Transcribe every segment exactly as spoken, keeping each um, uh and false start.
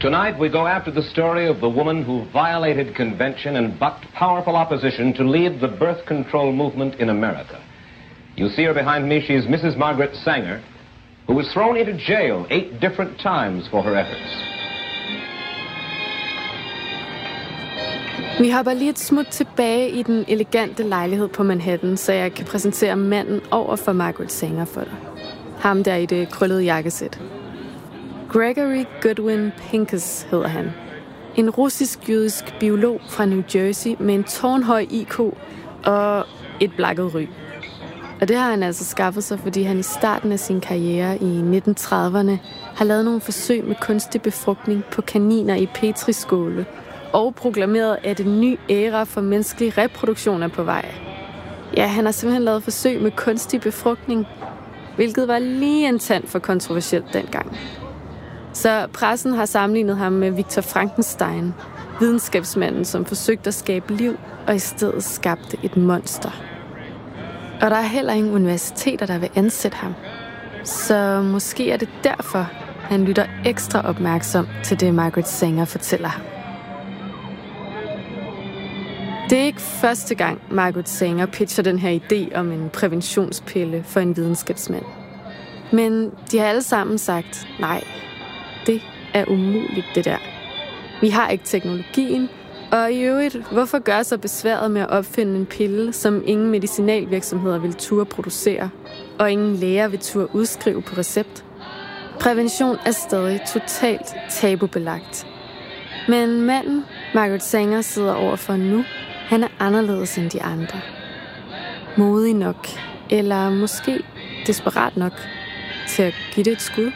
Tonight we go after the story of the woman who violated convention and bucked powerful opposition to lead the birth control movement in America. You see her behind me. She's Missus Margaret Sanger, who was thrown into jail eight different times for her efforts. Vi hopper lige et smut tilbage i den elegante lejlighed på Manhattan, så jeg kan præsentere manden over for Margaret Sanger for dig. Ham der i det krøllede jakkesæt. Gregory Goodwin Pincus hedder han. En russisk-jødisk biolog fra New Jersey med en tårnhøj I Q og et blakket ry. Og det har han altså skaffet sig, fordi han i starten af sin karriere i nitten trediverne har lavet nogle forsøg med kunstig befrugtning på kaniner i petriskåle og proklameret, at en ny æra for menneskelig reproduktion er på vej. Ja, han har simpelthen lavet forsøg med kunstig befrugtning, hvilket var lige en tand for kontroversielt dengang. Så pressen har sammenlignet ham med Victor Frankenstein, videnskabsmanden, som forsøgte at skabe liv og i stedet skabte et monster. Og der er heller ingen universiteter, der vil ansætte ham. Så måske er det derfor, han lytter ekstra opmærksom til det, Margaret Sanger fortæller ham. Det er ikke første gang, Margaret Sanger pitcher den her idé om en præventionspille for en videnskabsmand. Men de har alle sammen sagt, nej, det er umuligt det der. Vi har ikke teknologien, og i øvrigt, hvorfor gøre sig besværet med at opfinde en pille, som ingen medicinalvirksomheder vil turde producere, og ingen læger vil turde udskrive på recept? Prævention er stadig totalt tabubelagt. Men manden, Margaret Sanger sidder overfor nu, han er anderledes end de andre. Modig nok, eller måske desperat nok, til at give det et skud.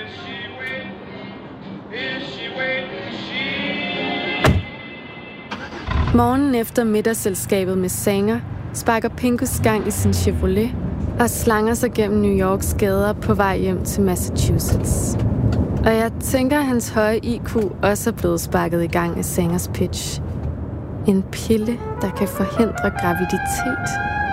Morgenen efter middagsselskabet med Sanger sparker Pincus gang i sin Chevrolet og slanger sig gennem New Yorks gader på vej hjem til Massachusetts. Og jeg tænker, at hans høje I Q også er blevet sparket i gang af Sangers pitch. En pille, der kan forhindre graviditet.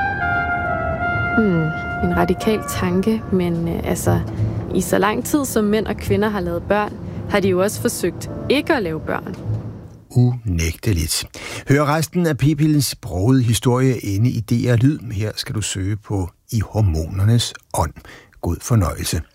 Hmm, en radikal tanke, men øh, altså, i så lang tid som mænd og kvinder har lavet børn, har de jo også forsøgt ikke at lave børn. Unægteligt. Hør resten af P-pillens brogede historie inde i D R Lyd. Her skal du søge på I hormonernes ånd. God fornøjelse.